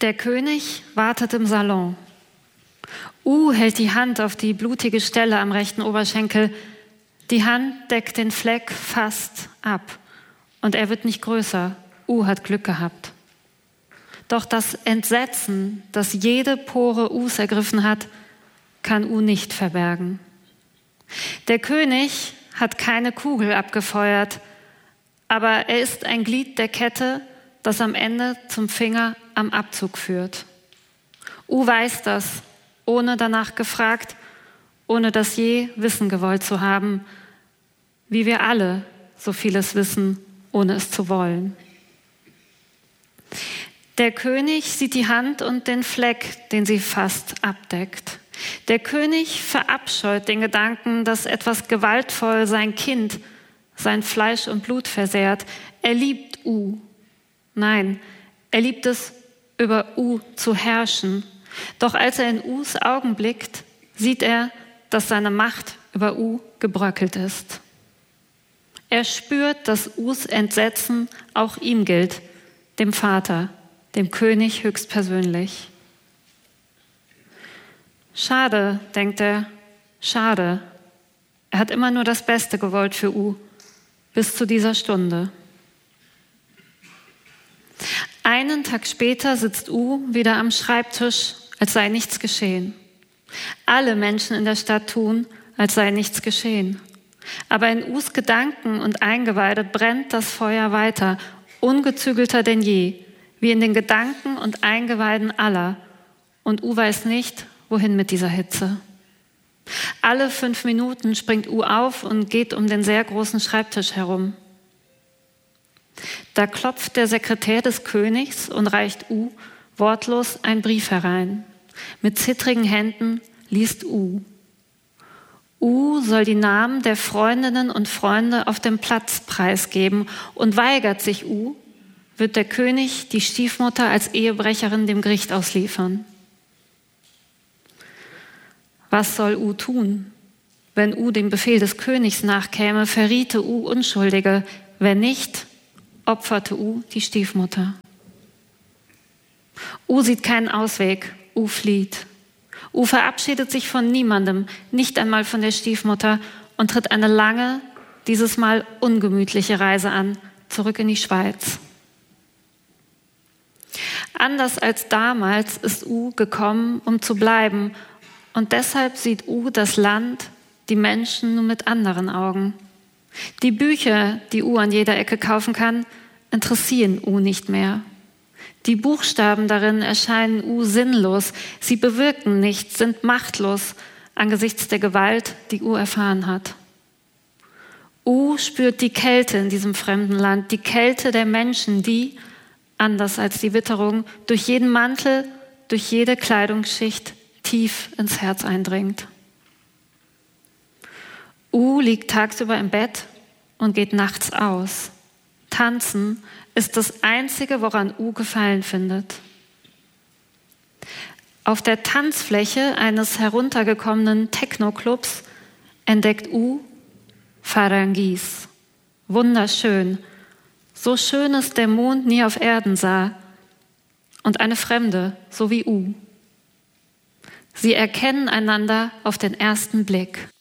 Der König wartet im Salon. Hält die Hand auf die blutige Stelle am rechten Oberschenkel. Die Hand deckt den Fleck fast ab und er wird nicht größer. Hat Glück gehabt. Doch das Entsetzen, das jede Pore ergriffen hat, kann nicht verbergen. Der König hat keine Kugel abgefeuert, aber er ist ein Glied der Kette, das am Ende zum Finger am Abzug führt. Weiß das, ohne danach gefragt, ohne das je wissen gewollt zu haben, wie wir alle so vieles wissen, ohne es zu wollen. Der König sieht die Hand und den Fleck, den sie fast abdeckt. Der König verabscheut den Gedanken, dass etwas gewaltvoll sein Kind, sein Fleisch und Blut versehrt. Er liebt Nein, er liebt es, über zu herrschen. Doch als er in Augen blickt, sieht er, dass seine Macht über gebröckelt ist. Er spürt, dass Entsetzen auch ihm gilt, dem Vater, dem König höchstpersönlich. Schade, denkt er, schade. Er hat immer nur das Beste gewollt für bis zu dieser Stunde. Einen Tag später sitzt wieder am Schreibtisch, als sei nichts geschehen. Alle Menschen in der Stadt tun, als sei nichts geschehen. Aber in Gedanken und Eingeweide brennt das Feuer weiter, ungezügelter denn je, wie in den Gedanken und Eingeweiden aller. Und weiß nicht, wohin mit dieser Hitze. Alle 5 Minuten springt auf und geht um den sehr großen Schreibtisch herum. Da klopft der Sekretär des Königs und reicht wortlos einen Brief herein. Mit zittrigen Händen liest soll die Namen der Freundinnen und Freunde auf dem Platz preisgeben und weigert sich wird der König die Stiefmutter als Ehebrecherin dem Gericht ausliefern. Was soll tun? Wenn dem Befehl des Königs nachkäme, verriete Unschuldige. Wenn nicht, opferte die Stiefmutter. Sieht keinen Ausweg. Flieht. Verabschiedet sich von niemandem, nicht einmal von der Stiefmutter und tritt eine lange, dieses Mal ungemütliche Reise an, zurück in die Schweiz. Anders als damals ist gekommen, um zu bleiben und deshalb sieht das Land, die Menschen nur mit anderen Augen. Die Bücher, die an jeder Ecke kaufen kann, interessieren nicht mehr. Die Buchstaben darin erscheinen sinnlos, sie bewirken nichts, sind machtlos angesichts der Gewalt, die erfahren hat. Spürt die Kälte in diesem fremden Land, die Kälte der Menschen, die, anders als die Witterung, durch jeden Mantel, durch jede Kleidungsschicht tief ins Herz eindringt. Liegt tagsüber im Bett und geht nachts aus. Tanzen ist das Einzige, woran Gefallen findet. Auf der Tanzfläche eines heruntergekommenen Techno-Clubs entdeckt Farangis. Wunderschön. So schön es der Mond nie auf Erden sah. Und eine Fremde, so wie Sie erkennen einander auf den ersten Blick.